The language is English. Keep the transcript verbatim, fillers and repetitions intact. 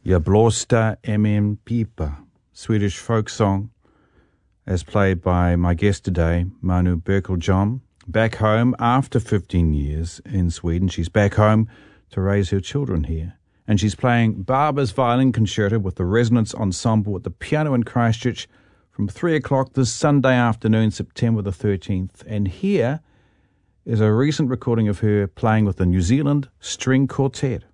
Jag blåste i min pipa, Swedish folk song, as played by my guest today, Manu Berkeljohn. Back home after fifteen years in Sweden. She's back home to raise her children here. And she's playing Barber's Violin Concerto with the Resonance Ensemble at the piano in Christchurch from three o'clock this Sunday afternoon, September the thirteenth. And here is a recent recording of her playing with the New Zealand String Quartet.